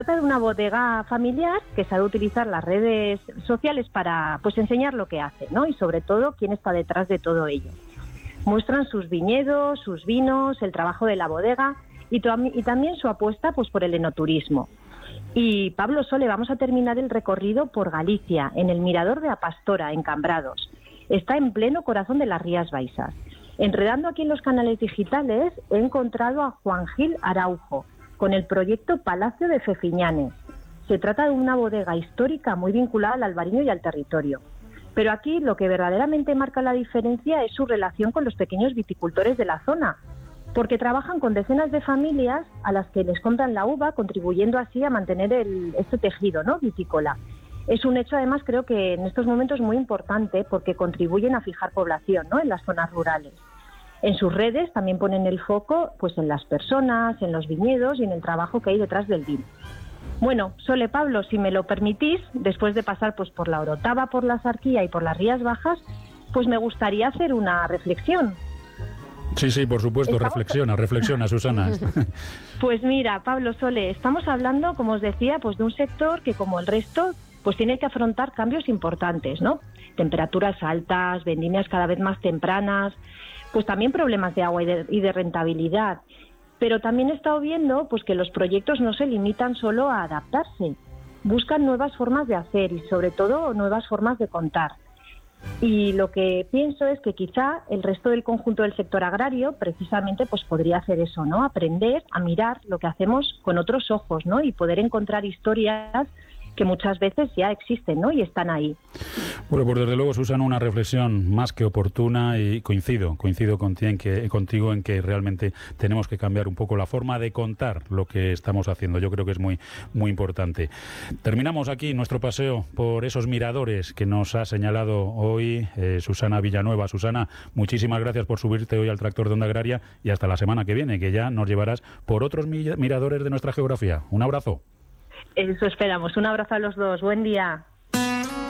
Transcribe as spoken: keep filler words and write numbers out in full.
trata de una bodega familiar que sabe utilizar las redes sociales para pues enseñar lo que hace, ¿no? Y sobre todo quién está detrás de todo ello. Muestran sus viñedos, sus vinos, el trabajo de la bodega y, to- y también su apuesta pues por el enoturismo. Y Pablo Sole, vamos a terminar el recorrido por Galicia, en el Mirador de A Pastora, en Cambrados. Está en pleno corazón de las Rías Baixas. Enredando aquí en los canales digitales, he encontrado a Juan Gil Araujo, con el proyecto Palacio de Fefiñanes. Se trata de una bodega histórica muy vinculada al albariño y al territorio. Pero aquí lo que verdaderamente marca la diferencia es su relación con los pequeños viticultores de la zona, porque trabajan con decenas de familias a las que les compran la uva, contribuyendo así a mantener el, este tejido, ¿no?, vitícola. Es un hecho, además, creo que en estos momentos muy importante, porque contribuyen a fijar población, ¿no?, en las zonas rurales. En sus redes también ponen el foco pues en las personas, en los viñedos y en el trabajo que hay detrás del vino. Bueno, Sole, Pablo, si me lo permitís, después de pasar pues por la Orotava, por la Sarquía y por las Rías Bajas, pues me gustaría hacer una reflexión. Sí, sí, por supuesto, ¿Estamos? reflexiona, reflexiona, Susana. Pues mira, Pablo, Sole, estamos hablando, como os decía, pues de un sector que, como el resto, pues tiene que afrontar cambios importantes, ¿no? Temperaturas altas, vendimias cada vez más tempranas, pues también problemas de agua y de, y de rentabilidad. Pero también he estado viendo pues que los proyectos no se limitan solo a adaptarse, buscan nuevas formas de hacer y sobre todo nuevas formas de contar. Y lo que pienso es que quizá el resto del conjunto del sector agrario precisamente pues podría hacer eso, ¿no? Aprender a mirar lo que hacemos con otros ojos, ¿no? Y poder encontrar historias que muchas veces ya existen, ¿no?, y están ahí. Bueno, pues desde luego, Susana, una reflexión más que oportuna, y coincido, coincido contigo en que, contigo en que realmente tenemos que cambiar un poco la forma de contar lo que estamos haciendo. Yo creo que es muy, muy importante. Terminamos aquí nuestro paseo por esos miradores que nos ha señalado hoy eh, Susana Villanueva. Susana, muchísimas gracias por subirte hoy al tractor de Onda Agraria y hasta la semana que viene, que ya nos llevarás por otros miradores de nuestra geografía. Un abrazo. Eso esperamos. Un abrazo a los dos. Buen día.